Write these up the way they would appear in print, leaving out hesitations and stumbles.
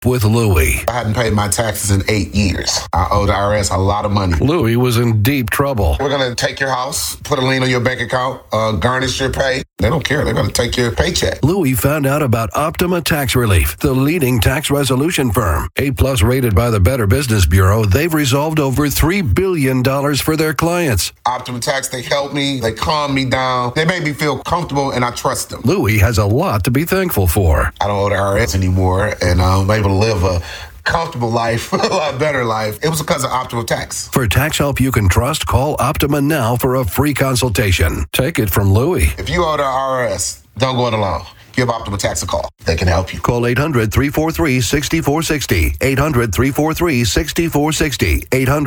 with Louie. I hadn't paid my taxes in 8 years. I owe the IRS a lot of money. Louie was in deep trouble. We're going to take your house, put a lien on your bank account, garnish your pay. They don't care. They're going to take your paycheck. Louie found out about Optima Tax Relief, the leading tax resolution firm. A+ rated by the Better Business Bureau, they've resolved over $3 billion for their clients. Optima Tax, they help me. They calm me down. They make me feel comfortable, and I trust them. Louie has a lot to be thankful for. I don't owe the IRS anymore, and I'm able to live a comfortable life, a lot better life. It was because of Optima Tax. For tax help you can trust, call Optima now for a free consultation. Take it from Louie. If you owe the IRS, don't go it alone. Give Optima Tax a call. They can help you. Call 800-343-6460. 800-343-6460.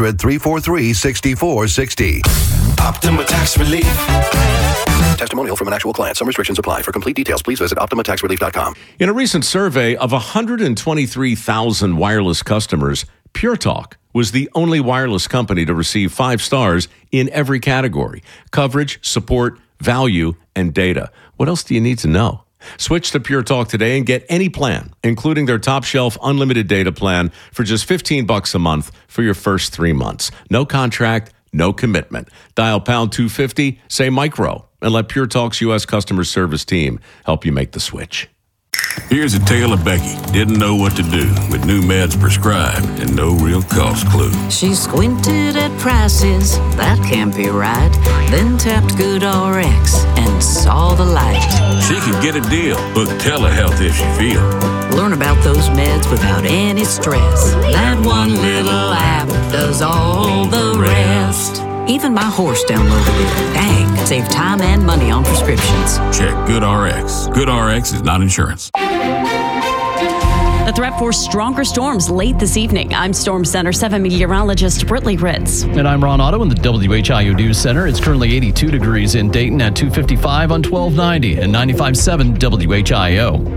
800-343-6460. Optima Tax Relief. Testimonial from an actual client. Some restrictions apply. For complete details, please visit OptimaTaxRelief.com. In a recent survey of 123,000 wireless customers, Pure Talk was the only wireless company to receive 5 stars in every category: coverage, support, value, and data. What else do you need to know? Switch to Pure Talk today and get any plan, including their top shelf unlimited data plan for just $15 a month for your first 3 months. No contract, no commitment. Dial pound 250, say micro, and let Pure Talk's U.S. customer service team help you make the switch. Here's a tale of Becky. Didn't know what to do with new meds prescribed and no real cost clue. She squinted at prices, that can't be right. Then tapped GoodRx and saw the light. She could get a deal. Book telehealth if she feel. Learn about those meds without any stress. That one little app does all the rest. Even my horse downloaded it. Dang, save time and money on prescriptions. Check GoodRx. GoodRx is not insurance. The threat for stronger storms late this evening. I'm Storm Center 7 meteorologist Britley Ritz. And I'm Ron Otto in the WHIO News Center. It's currently 82 degrees in Dayton at 255 on 1290 and 95.7 WHIO.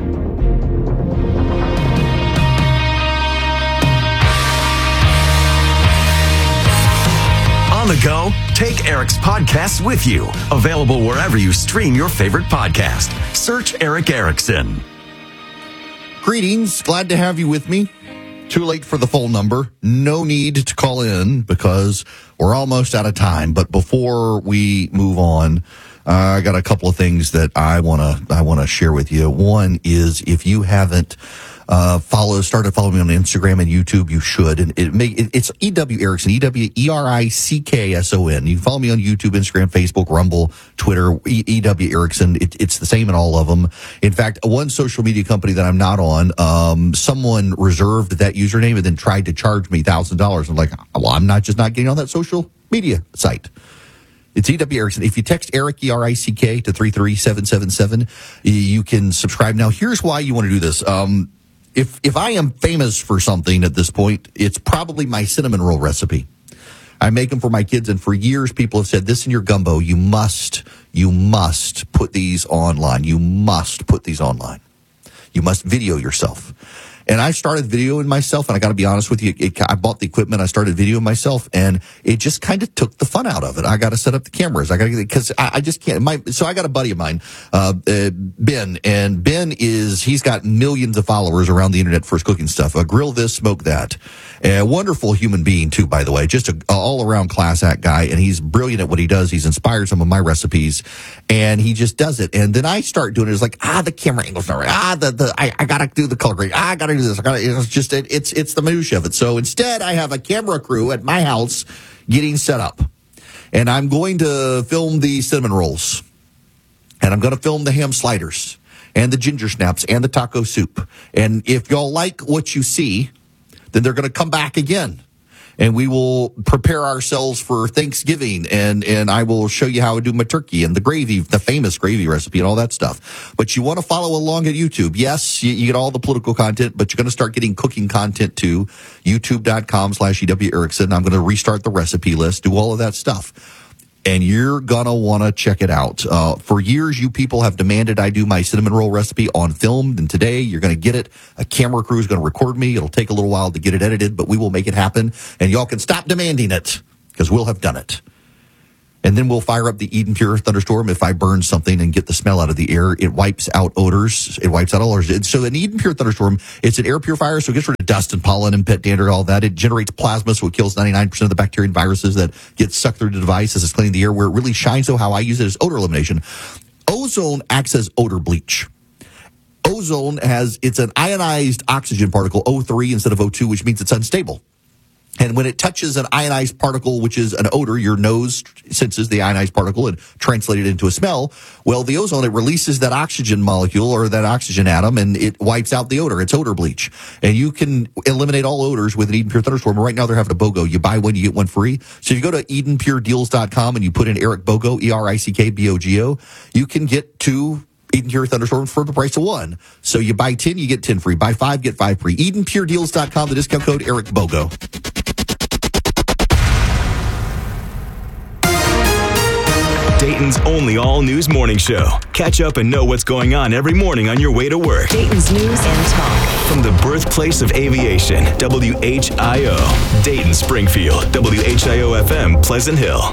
On the go, take Eric's podcasts with you. Available wherever you stream your favorite podcast. Search Eric Erickson. Greetings. Glad to have you with me. Too late for the full number. No need to call in because we're almost out of time. But before we move on, I got a couple of things that I want to share with you. One is, if you haven't started following me on Instagram and YouTube, you should. And it's E.W. Erickson, EWERICKSON. You can follow me on YouTube, Instagram, Facebook, Rumble, Twitter, E.W. Erickson. It's the same in all of them. In fact, one social media company that I'm not on, someone reserved that username and then tried to charge me $1,000. I'm like, well, I'm not getting on that social media site. It's E.W. Erickson. If you text Eric, ERICK, to 33777, you can subscribe. Now, here's why you want to do this. If I am famous for something at this point, it's probably my cinnamon roll recipe. I make them for my kids, and for years people have said, this in your gumbo, you must put these online. You must put these online. You must video yourself. And I started videoing myself, and I got to be honest with you, I bought the equipment, I started videoing myself, and it just kind of took the fun out of it. I got to set up the cameras. Because I just can't. So I got a buddy of mine, Ben, and Ben he's got millions of followers around the internet for his cooking stuff. Grill this, smoke that. A wonderful human being, too, by the way. Just an all-around class act guy, and he's brilliant at what he does. He's inspired some of my recipes, and he just does it. And then I start doing it. It's like, the camera angle's not right. I got to do the color grade. I got to do this. It's the minutia of it. So instead, I have a camera crew at my house getting set up. And I'm going to film the cinnamon rolls. And I'm going to film the ham sliders and the ginger snaps and the taco soup. And if y'all like what you see, then they're going to come back again. And we will prepare ourselves for Thanksgiving, and I will show you how I do my turkey and the gravy, the famous gravy recipe and all that stuff. But you want to follow along at YouTube. Yes, you get all the political content, but you're going to start getting cooking content too. YouTube.com/EW Erickson. I'm going to restart the recipe list, do all of that stuff. And you're going to want to check it out. For years, you people have demanded I do my cinnamon roll recipe on film. And today, you're going to get it. A camera crew is going to record me. It'll take a little while to get it edited, but we will make it happen. And y'all can stop demanding it because we'll have done it. And then we'll fire up the Eden Pure Thunderstorm. If I burn something and get the smell out of the air, it wipes out odors. It wipes out all odors. So an Eden Pure Thunderstorm, it's an air purifier, so it gets rid of dust and pollen and pet dander, all that. It generates plasma, so it kills 99% of the bacteria and viruses that get sucked through the device as it's cleaning the air. Where it really shines, so how I use it is odor elimination. Ozone acts as odor bleach. Ozone it's an ionized oxygen particle, O3 instead of O2, which means it's unstable. And when it touches an ionized particle, which is an odor, your nose senses the ionized particle and translates it into a smell. Well, the ozone, it releases that oxygen molecule or that oxygen atom, and it wipes out the odor. It's odor bleach. And you can eliminate all odors with an Eden Pure Thunderstorm. Right now, they're having a BOGO. You buy one, you get one free. So if you go to EdenPureDeals.com and you put in Eric BOGO, ERICKBOGO, you can get 2 Eden Pure Thunderstorms for the price of 1. So you buy 10, you get 10 free. Buy 5, get 5 free. EdenPureDeals.com, the discount code Eric BOGO. Dayton's only all-news morning show. Catch up and know what's going on every morning on your way to work. Dayton's News and Talk. From the birthplace of aviation, WHIO. Dayton, Springfield, WHIO-FM, Pleasant Hill.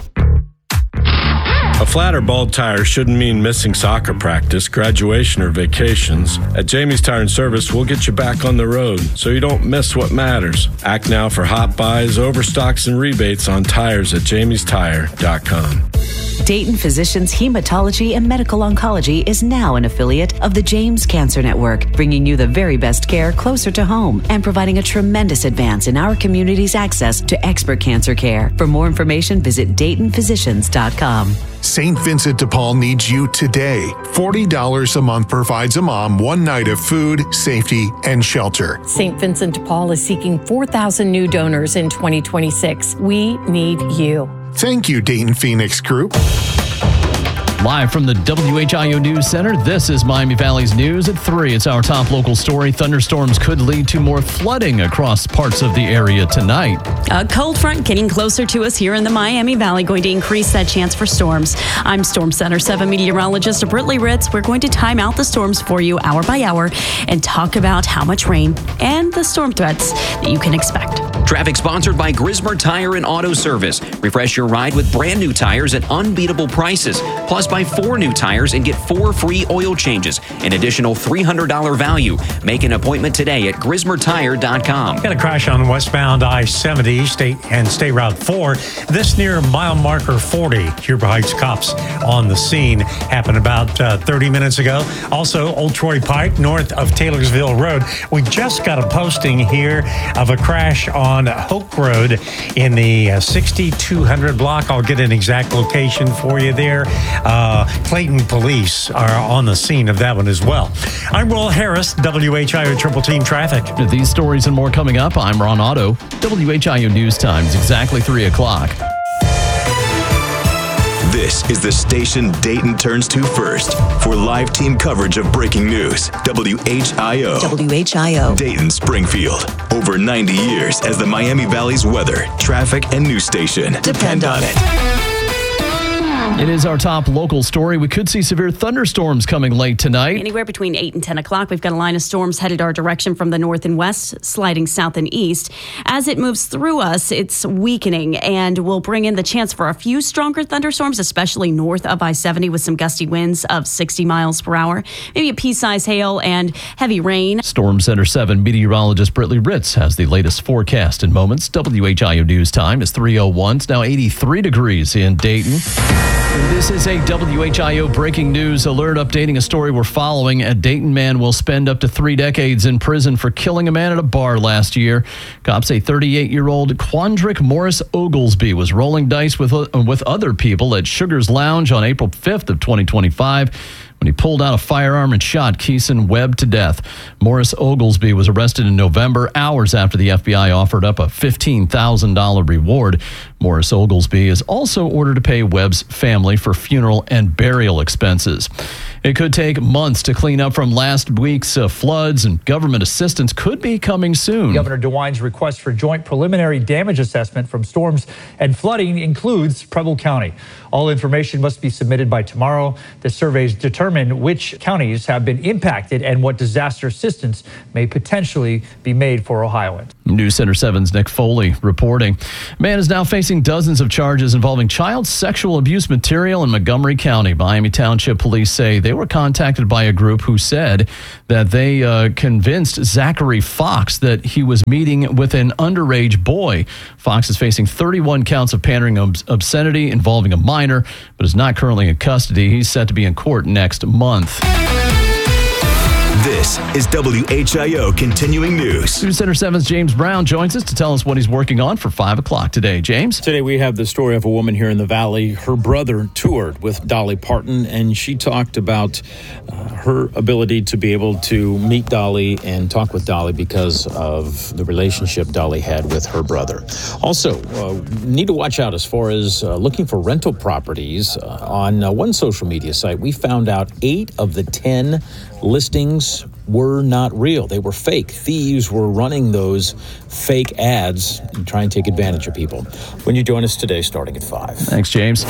A flat or bald tire shouldn't mean missing soccer practice, graduation, or vacations. At Jamie's Tire and Service, we'll get you back on the road so you don't miss what matters. Act now for hot buys, overstocks, and rebates on tires at jamiestire.com. Dayton Physicians Hematology and Medical Oncology is now an affiliate of the James Cancer Network, bringing you the very best care closer to home and providing a tremendous advance in our community's access to expert cancer care. For more information, visit DaytonPhysicians.com. St. Vincent de Paul needs you today. $40 a month provides a mom one night of food, safety, and shelter. St. Vincent de Paul is seeking 4,000 new donors in 2026. We need you. Thank you, Dayton Phoenix Group. Live from the WHIO News Center, this is Miami Valley's News at 3. It's our top local story. Thunderstorms could lead to more flooding across parts of the area tonight. A cold front getting closer to us here in the Miami Valley, going to increase that chance for storms. I'm Storm Center 7 meteorologist Britley Ritz. We're going to time out the storms for you hour by hour and talk about how much rain and the storm threats that you can expect. Traffic sponsored by Grismer Tire and Auto Service. Refresh your ride with brand new tires at unbeatable prices. Plus, buy 4 new tires and get 4 free oil changes. An additional $300 value. Make an appointment today at GrismerTire.com. Got a crash on westbound I-70 State Route 4. This near mile marker 40. Huber Heights cops on the scene. Happened about 30 minutes ago. Also, Old Troy Pike, north of Taylorsville Road. We just got a posting here of a crash on Hoke Road in the 6200 block. I'll get an exact location for you there. Clayton police are on the scene of that one as well. I'm Will Harris, WHIO Triple Team Traffic. These stories and more coming up. I'm Ron Otto. WHIO News Times, exactly 3 o'clock. This is the station Dayton turns to first for live team coverage of breaking news. WHIO. WHIO. Dayton, Springfield. Over 90 years as the Miami Valley's weather, traffic, and news station. Depend on it. It is our top local story. We could see severe thunderstorms coming late tonight. Anywhere between 8 and 10 o'clock, we've got a line of storms headed our direction from the north and west, sliding south and east. As it moves through us, it's weakening and will bring in the chance for a few stronger thunderstorms, especially north of I-70 with some gusty winds of 60 miles per hour. Maybe a pea-sized hail and heavy rain. Storm Center 7 meteorologist Britley Ritz has the latest forecast in moments. WHIO News Time is 3:01. It's now 83 degrees in Dayton. This is a WHIO breaking news alert updating a story we're following. A Dayton man will spend up to 3 decades in prison for killing a man at a bar last year. Cops say 38-year-old Quandrick Morris Oglesby was rolling dice with other people at Sugar's Lounge on April 5th of 2025. When he pulled out a firearm and shot Keeson Webb to death. Morris Oglesby was arrested in November, hours after the FBI offered up a $15,000 reward. Morris Oglesby is also ordered to pay Webb's family for funeral and burial expenses. It could take months to clean up from last week's floods, and government assistance could be coming soon. Governor DeWine's request for joint preliminary damage assessment from storms and flooding includes Preble County. All information must be submitted by tomorrow. The surveys determine determine which counties have been impacted and what disaster assistance may potentially be made for Ohioans. News Center 7's Nick Foley reporting. Man is now facing dozens of charges involving child sexual abuse material in Montgomery County. Miami Township police say they were contacted by a group who said that they convinced Zachary Fox that he was meeting with an underage boy. Fox is facing 31 counts of pandering obscenity involving a minor, but is not currently in custody. He's set to be in court next month. This is WHIO Continuing News. News Center 7's James Brown joins us to tell us what he's working on for 5 o'clock today. James? Today we have the story of a woman here in the Valley. Her brother toured with Dolly Parton, and she talked about her ability to be able to meet Dolly and talk with Dolly because of the relationship Dolly had with her brother. Also, need to watch out as far as looking for rental properties. On one social media site, we found out 8 of the 10 listings were not real. They were fake. Thieves were running those fake ads and trying to take advantage of people. When you join us today, starting at 5. Thanks, James.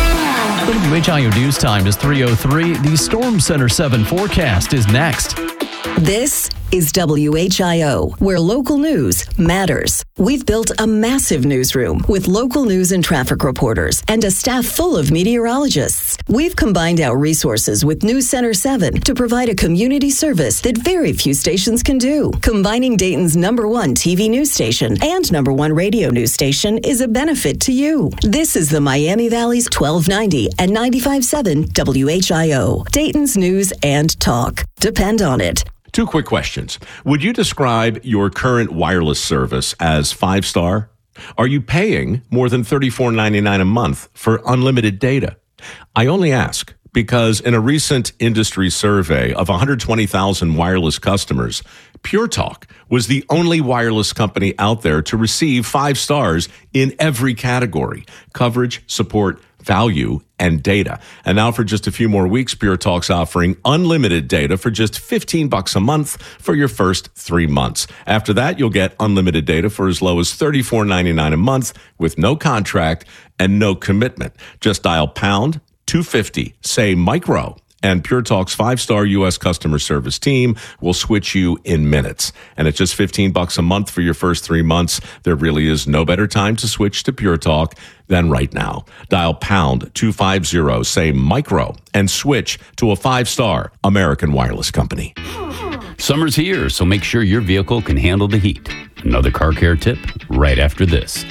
WHIO News Time is 3:03. The Storm Center 7 forecast is next. This is WHIO, where local news matters. We've built a massive newsroom with local news and traffic reporters and a staff full of meteorologists. We've combined our resources with News Center 7 to provide a community service that very few stations can do. Combining Dayton's #1 TV news station and #1 radio news station is a benefit to you. This is the Miami Valley's 1290 and 95.7 WHIO, Dayton's news and talk. Depend on it. 2 quick questions. Would you describe your current wireless service as 5-star? Are you paying more than $34.99 a month for unlimited data? I only ask because in a recent industry survey of 120,000 wireless customers, Pure Talk was the only wireless company out there to receive 5 stars in every category: coverage, support, value, and data. And now for just a few more weeks, Pure Talk's offering unlimited data for just $15 a month for your first 3 months. After that, you'll get unlimited data for as low as $34.99 a month with no contract and no commitment. Just dial pound 250, say micro, and Pure Talk's 5-star U.S. customer service team will switch you in minutes. And at just $15 a month for your first 3 months, there really is no better time to switch to Pure Talk than right now. Dial pound 250, say micro, and switch to a 5-star American wireless company. Summer's here, so make sure your vehicle can handle the heat. Another car care tip right after this.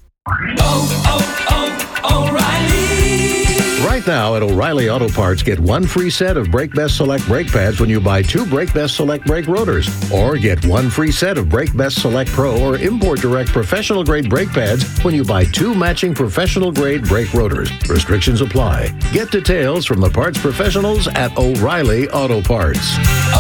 O'Reilly. Right now at O'Reilly Auto Parts, get 1 free set of Brake Best Select brake pads when you buy 2 Brake Best Select brake rotors. Or get 1 free set of Brake Best Select Pro or Import Direct professional grade brake pads when you buy 2 matching professional grade brake rotors. Restrictions apply. Get details from the parts professionals at O'Reilly Auto Parts.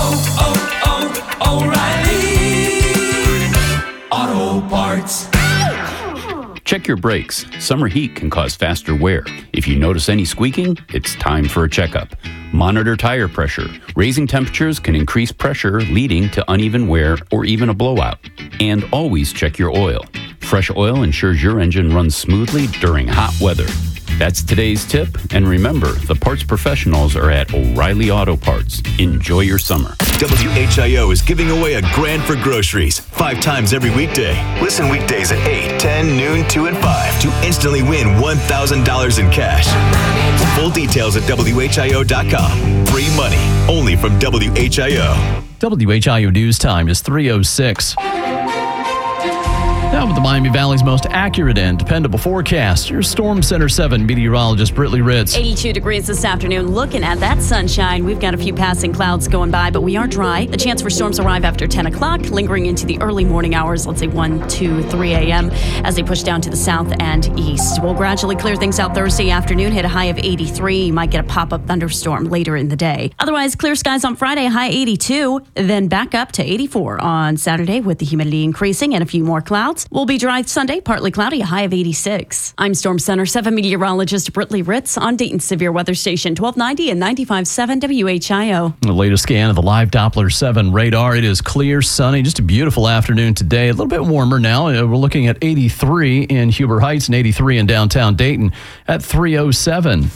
O'Reilly Auto Parts. Check your brakes. Summer heat can cause faster wear. If you notice any squeaking, it's time for a checkup. Monitor tire pressure. Raising temperatures can increase pressure, leading to uneven wear or even a blowout. And always check your oil. Fresh oil ensures your engine runs smoothly during hot weather. That's today's tip. And remember, the parts professionals are at O'Reilly Auto Parts. Enjoy your summer. WHIO is giving away a grand for groceries 5 times every weekday. Listen weekdays at 8, 10, noon, 2, and 5 to instantly win $1,000 in cash. Full details at WHIO.com. Free money only from WHIO. WHIO News Time is 3:06. Now with the Miami Valley's most accurate and dependable forecast, your Storm Center 7 meteorologist Britley Ritz. 82 degrees this afternoon. Looking at that sunshine, we've got a few passing clouds going by, but we are dry. The chance for storms arrive after 10 o'clock, lingering into the early morning hours, let's say 1, 2, 3 a.m., as they push down to the south and east. We'll gradually clear things out Thursday afternoon, hit a high of 83. You might get a pop-up thunderstorm later in the day. Otherwise, clear skies on Friday, high 82, then back up to 84 on Saturday with the humidity increasing and a few more clouds. We'll be dry Sunday, partly cloudy, a high of 86. I'm Storm Center 7 meteorologist Britley Ritz on Dayton's Severe Weather Station 1290 and 95.7 WHIO. The latest scan of the live Doppler 7 radar. It is clear, sunny, just a beautiful afternoon today. A little bit warmer now. We're looking at 83 in Huber Heights and 83 in downtown Dayton at 3:07.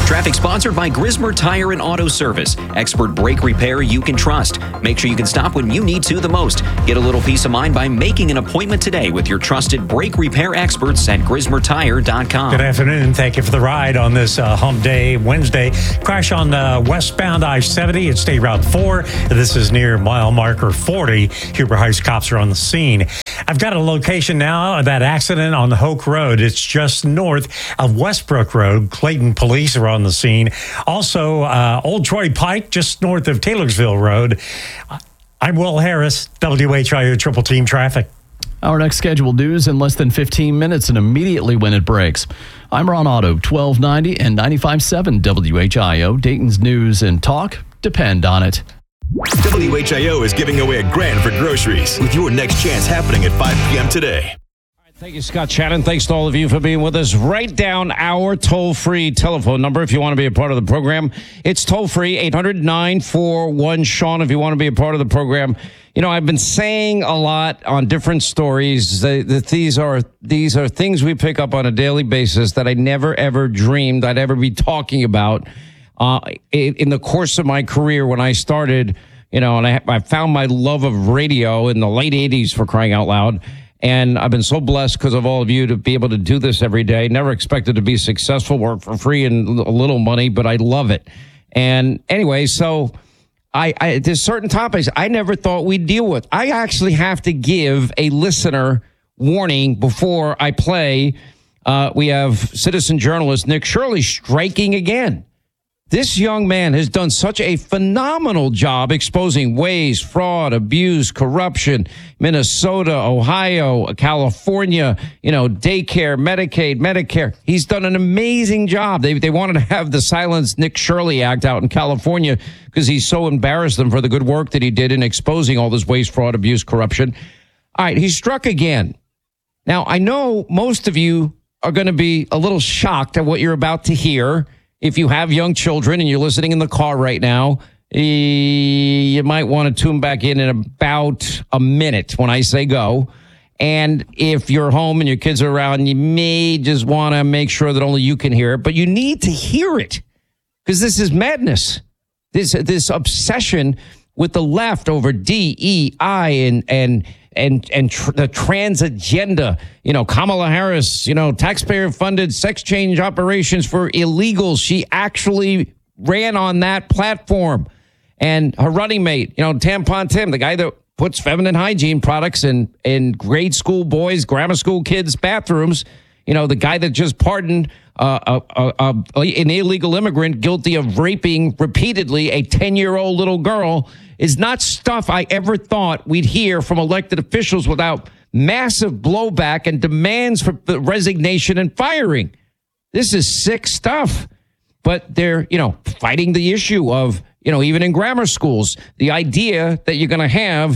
Traffic sponsored by Grismer Tire and Auto Service. Expert brake repair you can trust. Make sure you can stop when you need to the most. Get a little peace of mind by making an appointment today with your trusted brake repair experts at GrismerTire.com. Good afternoon. Thank you for the ride on this hump day, Wednesday. Crash on westbound I-70 at State Route 4. This is near mile marker 40. Huber Heights cops are on the scene. I've got a location now of that accident on Hoke Road. It's just north of Westbrook Road. Clayton police are on the scene. Also, Old Troy Pike, just north of Taylorsville Road. I'm Will Harris, WHIO Triple Team Traffic. Our next scheduled news in less than 15 minutes and immediately when it breaks. I'm Ron Otto, 1290 and 95.7 WHIO. Dayton's news and talk depend on it. WHIO is giving away $1,000 for groceries with your next chance happening at 5 p.m. today. Thank you, Scott Shannon. Thanks to all of you for being with us. Write down our toll-free telephone number if you want to be a part of the program. It's toll-free, 800-941-SEAN if you want to be a part of the program. You know, I've been saying a lot on different stories that these are things we pick up on a daily basis that I never, ever dreamed I'd ever be talking about in the course of my career when I started, you know, and I found my love of radio in the late 80s, for crying out loud. And I've been so blessed because of all of you to be able to do this every day. Never expected to be successful, work for free and a little money, but I love it. And anyway, so there's certain topics I never thought we'd deal with. I actually have to give a listener warning before I play. We have citizen journalist Nick Shirley striking again. This young man has done such a phenomenal job exposing waste, fraud, abuse, corruption, Minnesota, Ohio, California, you know, daycare, Medicaid, Medicare. He's done an amazing job. They wanted to have the Silence Nick Shirley Act out in California because he's so embarrassed them for the good work that he did in exposing all this waste, fraud, abuse, corruption. All right, he struck again. Now, I know most of you are going to be a little shocked at what you're about to hear. If you have young children and you're listening in the car right now, you might want to tune back in about a minute when I say go. And if you're home and your kids are around, you may just want to make sure that only you can hear it. But you need to hear it because this is madness. This obsession with the left over DEI and the trans agenda, you know, Kamala Harris, you know, taxpayer-funded sex change operations for illegals. She actually ran on that platform. And her running mate, you know, Tampon Tim, the guy that puts feminine hygiene products in grade school boys, grammar school kids' bathrooms, you know, the guy that just pardoned an illegal immigrant guilty of raping repeatedly a 10-year-old little girl, is not stuff I ever thought we'd hear from elected officials without massive blowback and demands for resignation and firing. This is sick stuff. But they're, you know, fighting the issue of, you know, even in grammar schools, the idea that you're going to have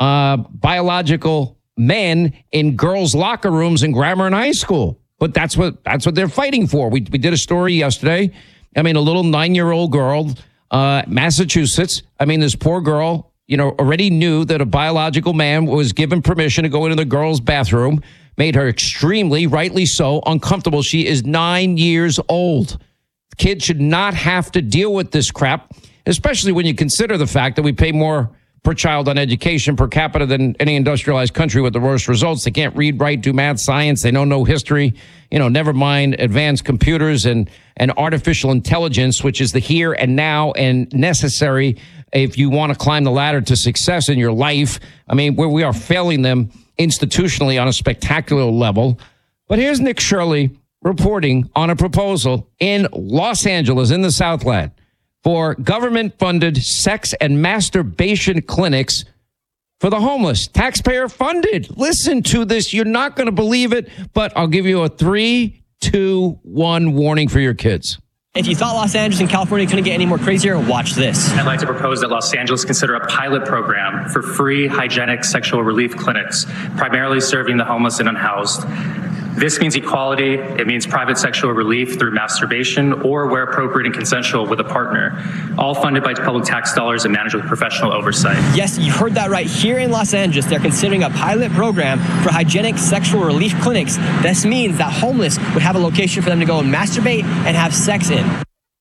biological men in girls' locker rooms in grammar and high school. But that's what they're fighting for. We did a story yesterday. I mean, a little 9-year-old girl, Massachusetts. I mean, this poor girl, you know, already knew that a biological man was given permission to go into the girl's bathroom, made her extremely, rightly so, uncomfortable. She is 9 years old. Kids should not have to deal with this crap, especially when you consider the fact that we pay more per child on education per capita than any industrialized country with the worst results. They can't read, write, do math, science. They know no history, you know, never mind advanced computers and artificial intelligence, which is the here and now and necessary if you want to climb the ladder to success in your life. I mean, we are failing them institutionally on a spectacular level. But here's Nick Shirley reporting on a proposal in Los Angeles in the Southland for government-funded sex and masturbation clinics for the homeless, taxpayer-funded. Listen to this. You're not going to believe it, but I'll give you a 3, 2, 1 warning for your kids. If you thought Los Angeles and California couldn't get any more crazier, watch this. I'd like to propose that Los Angeles consider a pilot program for free hygienic sexual relief clinics, primarily serving the homeless and unhoused. This means equality. It means private sexual relief through masturbation or where appropriate and consensual with a partner, all funded by public tax dollars and managed with professional oversight. Yes, you heard that right. Here in Los Angeles, they're considering a pilot program for hygienic sexual relief clinics. This means that homeless would have a location for them to go and masturbate and have sex in.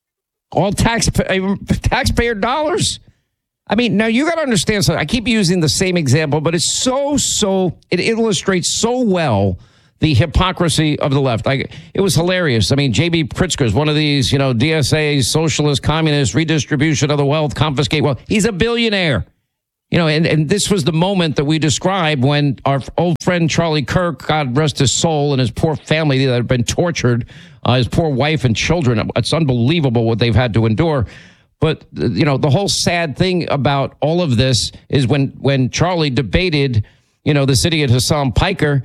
all taxpayer dollars. I mean, now you got to understand something. I keep using the same example, but it's it illustrates so well the hypocrisy of the left. It was hilarious. I mean, J.B. Pritzker is one of these, DSA, socialist, communist, redistribution of the wealth, confiscate wealth. He's a billionaire. And this was the moment that we described when our old friend Charlie Kirk, God rest his soul, and his poor family that had been tortured, his poor wife and children. It's unbelievable what they've had to endure. But, the whole sad thing about all of this is when Charlie debated, the city of Hassan Piker,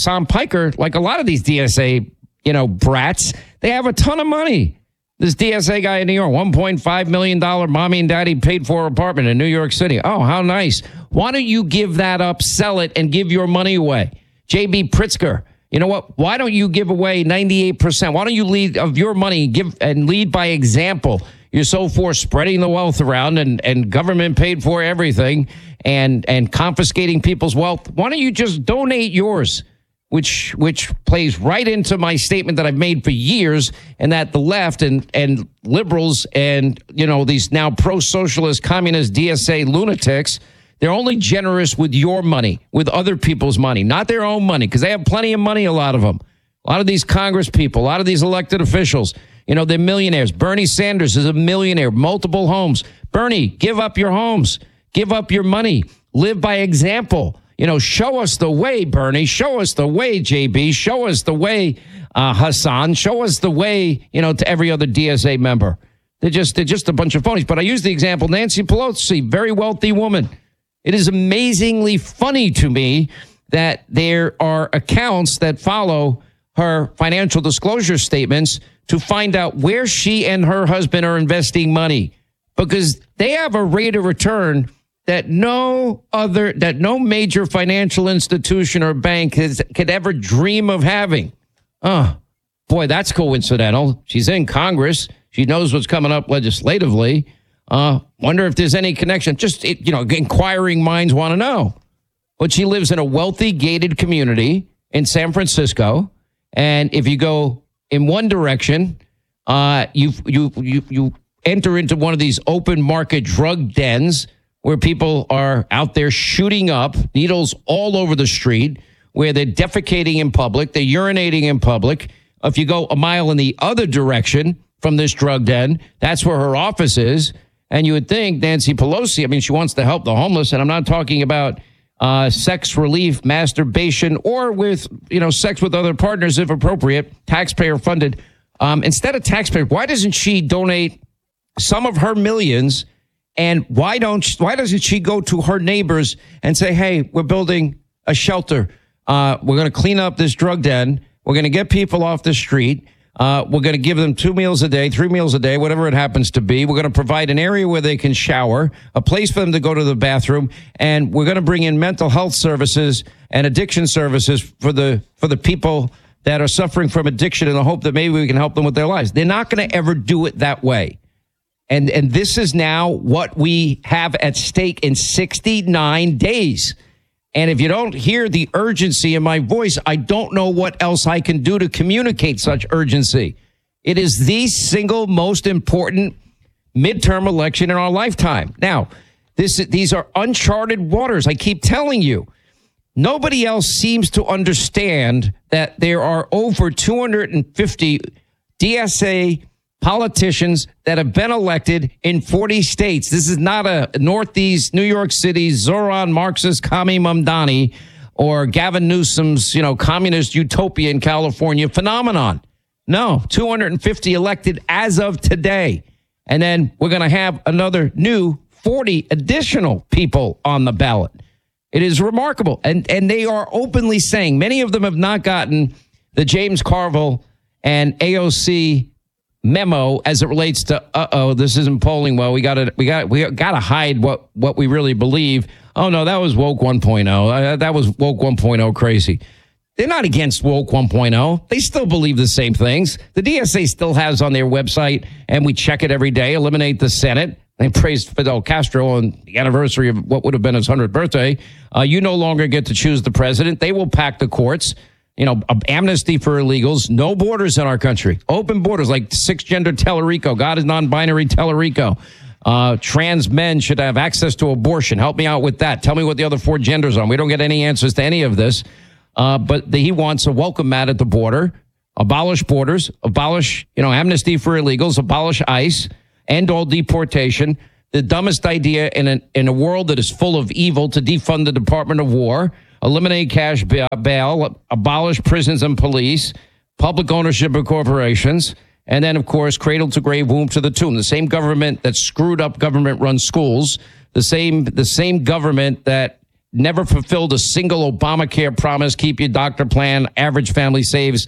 like a lot of these DSA, brats, they have a ton of money. This DSA guy in New York, $1.5 million mommy and daddy paid for apartment in New York City. Oh, how nice. Why don't you give that up, sell it, and give your money away? J.B. Pritzker, you know what? Why don't you give away 98%? Why don't you lead of your money, lead by example? You're so for spreading the wealth around and government paid for everything and confiscating people's wealth. Why don't you just donate yours? Which plays right into my statement that I've made for years, and that the left and liberals and, these now pro-socialist communist DSA lunatics, they're only generous with your money, with other people's money, not their own money, because they have plenty of money, a lot of them. A lot of these Congress people, a lot of these elected officials, they're millionaires. Bernie Sanders is a millionaire, multiple homes. Bernie, give up your homes. Give up your money. Live by example. Show us the way, Bernie. Show us the way, JB. Show us the way, Hassan. Show us the way, to every other DSA member. They're just a bunch of phonies. But I use the example, Nancy Pelosi, very wealthy woman. It is amazingly funny to me that there are accounts that follow her financial disclosure statements to find out where she and her husband are investing money, because they have a rate of return that no major financial institution or bank could ever dream of having. Oh, boy, that's coincidental. She's in Congress. She knows what's coming up legislatively. Wonder if there's any connection. Just, inquiring minds want to know. But she lives in a wealthy gated community in San Francisco. And if you go in one direction, you enter into one of these open market drug dens where people are out there shooting up needles all over the street, where they're defecating in public, they're urinating in public. If you go a mile in the other direction from this drug den, that's where her office is. And you would think Nancy Pelosi, she wants to help the homeless. And I'm not talking about sex relief, masturbation, or with, sex with other partners if appropriate, taxpayer funded. Instead of taxpayer, why doesn't she donate some of her millions? And why doesn't she go to her neighbors and say, hey, we're building a shelter. We're going to clean up this drug den. We're going to get people off the street. We're going to give them 2 meals a day, 3 meals a day, whatever it happens to be. We're going to provide an area where they can shower, a place for them to go to the bathroom. And we're going to bring in mental health services and addiction services for the people that are suffering from addiction, in the hope that maybe we can help them with their lives. They're not going to ever do it that way. And this is now what we have at stake in 69 days. And if you don't hear the urgency in my voice, I don't know what else I can do to communicate such urgency. It is the single most important midterm election in our lifetime. Now, these are uncharted waters. I keep telling you, nobody else seems to understand that there are over 250 DSA politicians that have been elected in 40 states. This is not a Northeast New York City Zoran Marxist Kami Mamdani or Gavin Newsom's, communist utopia in California phenomenon. No, 250 elected as of today. And then we're going to have another new 40 additional people on the ballot. It is remarkable. And they are openly saying, many of them have not gotten the James Carville and AOC memo as it relates to, this isn't polling well. We got to hide what we really believe. Oh no, that was woke 1.0. That was woke 1.0 crazy. They're not against woke 1.0. They still believe the same things. The DSA still has on their website, and we check it every day, eliminate the Senate. They praised Fidel Castro on the anniversary of what would have been his 100th birthday. You no longer get to choose the president. They will pack the courts. amnesty for illegals, no borders in our country, open borders like cisgender Tellerico. God is non-binary Tellerico. Trans men should have access to abortion. Help me out with that. Tell me what the other 4 genders are. We don't get any answers to any of this. But he wants a welcome mat at the border, abolish borders, abolish, amnesty for illegals, abolish ICE, end all deportation. The dumbest idea in a world that is full of evil to defund the Department of War, eliminate cash bail, abolish prisons and police, public ownership of corporations, and then, of course, cradle to grave, womb to the tomb. The same government that screwed up government-run schools, the same government that never fulfilled a single Obamacare promise, keep your doctor plan, average family saves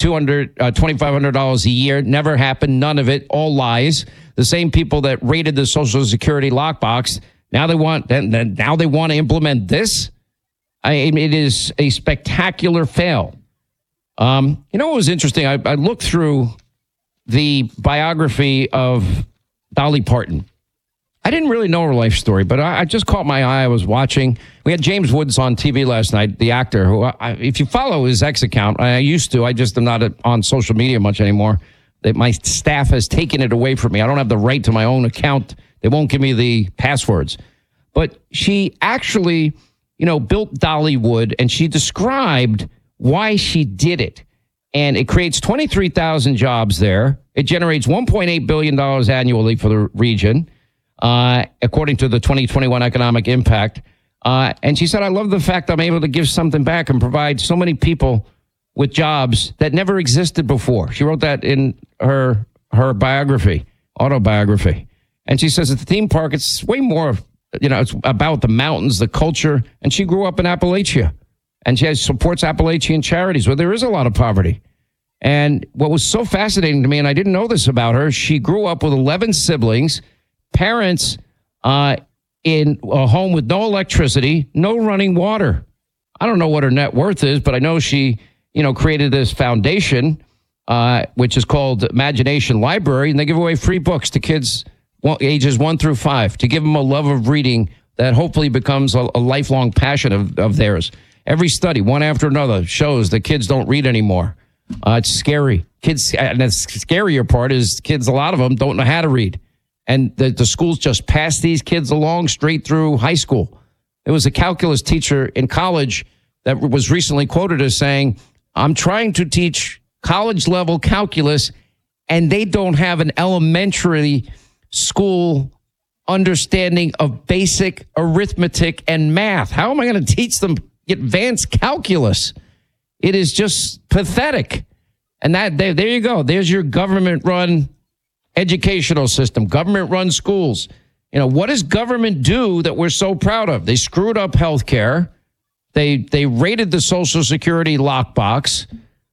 $2,500 a year. Never happened. None of it. All lies. The same people that raided the Social Security lockbox. Now they want to implement this. It is a spectacular fail. What was interesting? I looked through the biography of Dolly Parton. I didn't really know her life story, but I just caught my eye. I was watching. We had James Woods on TV last night, the actor, who, if you follow his X account, I used to. I just am not on social media much anymore. My staff has taken it away from me. I don't have the right to my own account. They won't give me the passwords. But she actually, built Dollywood, and she described why she did it. And it creates 23,000 jobs there. It generates $1.8 billion annually for the region, according to the 2021 economic impact. And she said, I love the fact I'm able to give something back and provide so many people with jobs that never existed before. She wrote that in her autobiography. And she says at the theme park, it's way more, it's about the mountains, the culture. And she grew up in Appalachia. And she supports Appalachian charities where there is a lot of poverty. And what was so fascinating to me, and I didn't know this about her, she grew up with 11 siblings, parents in a home with no electricity, no running water. I don't know what her net worth is, but I know she, created this foundation, which is called Imagination Library, and they give away free books to kids ages 1 through 5 to give them a love of reading that hopefully becomes a lifelong passion of theirs. Every study, one after another, shows that kids don't read anymore. It's scary. Kids, and the scarier part is kids, a lot of them don't know how to read. And the schools just pass these kids along straight through high school. There was a calculus teacher in college that was recently quoted as saying, I'm trying to teach college-level calculus, and they don't have an elementary school understanding of basic arithmetic and math. How am I going to teach them advanced calculus? It is just pathetic. And there you go. There's your government-run educational system, government-run schools. What does government do that we're so proud of? They screwed up healthcare. They raided the Social Security lockbox.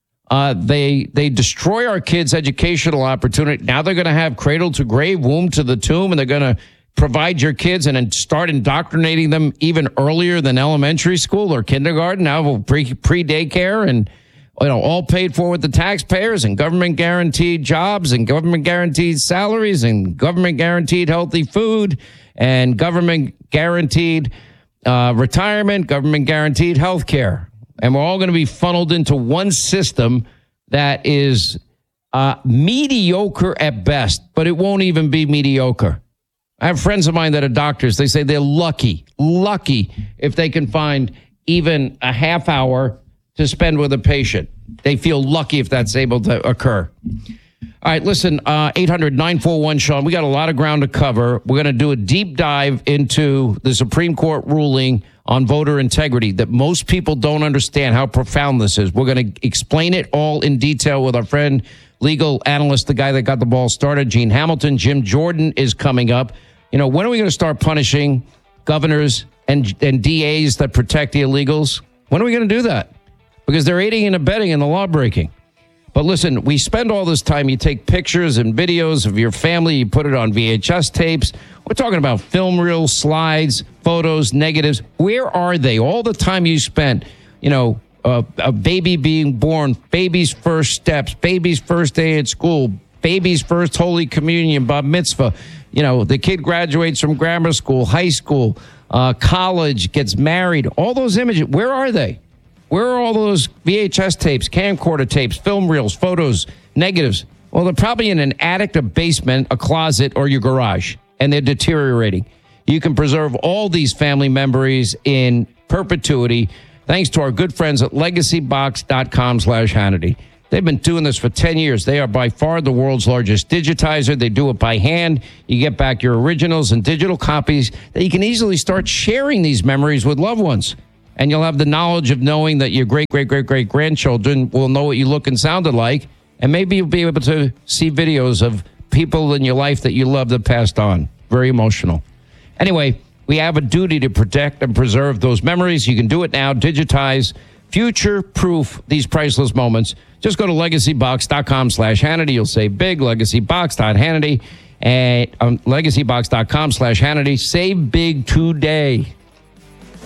They destroy our kids' educational opportunity. Now they're going to have cradle to grave, womb to the tomb, and they're going to provide your kids and then start indoctrinating them even earlier than elementary school or kindergarten. Now pre-daycare and all paid for with the taxpayers, and government guaranteed jobs and government guaranteed salaries and government guaranteed healthy food and government guaranteed retirement, government guaranteed health care. And we're all going to be funneled into one system that is mediocre at best, but it won't even be mediocre. I have friends of mine that are doctors. They say they're lucky if they can find even a half hour to spend with a patient. They feel lucky if that's able to occur. All right, listen, 800-941-SEAN. We got a lot of ground to cover. We're going to do a deep dive into the Supreme Court ruling on voter integrity that most people don't understand how profound this is. We're going to explain it all in detail with our friend, legal analyst, the guy that got the ball started, Gene Hamilton. Jim Jordan is coming up. When are we going to start punishing governors and DAs that protect the illegals? When are we going to do that? Because they're aiding and abetting in the law breaking. But listen, we spend all this time. You take pictures and videos of your family. You put it on VHS tapes. We're talking about film reels, slides, photos, negatives. Where are they? All the time you spent, a baby being born, baby's first steps, baby's first day at school, baby's first Holy Communion, Bar Mitzvah. The kid graduates from grammar school, high school, college, gets married. All those images, where are they? Where are all those VHS tapes, camcorder tapes, film reels, photos, negatives? Well, they're probably in an attic, a basement, a closet, or your garage, and they're deteriorating. You can preserve all these family memories in perpetuity thanks to our good friends at legacybox.com/Hannity. They've been doing this for 10 years. They are by far the world's largest digitizer. They do it by hand. You get back your originals and digital copies that you can easily start sharing these memories with loved ones. And you'll have the knowledge of knowing that your great-great-great-great-grandchildren will know what you look and sounded like. And maybe you'll be able to see videos of people in your life that you love that passed on. Very emotional. Anyway, we have a duty to protect and preserve those memories. You can do it now. Digitize, future-proof these priceless moments. Just go to legacybox.com/Hannity. You'll save big. Legacybox.Hannity and legacybox.com/Hannity. Save big today.